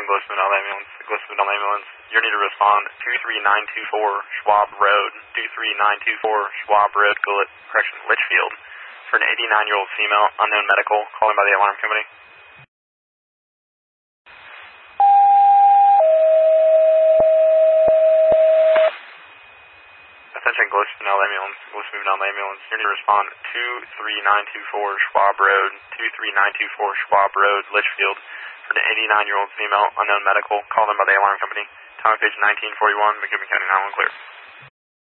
Grossman Ambulance. Grossman Ambulance. You need to respond 23924 Schwab Road. 23924 Schwab Road, Litchfield. For an 89-year-old female, unknown medical, calling by the alarm company. Attention, Grossman Ambulance. Grossman Ambulance. You need to respond 23924 Schwab Road. 23924 Schwab Road, Litchfield. For an 89-year-old female, unknown medical, called in by the alarm company. Time of page 1941, McCook County 911 clear.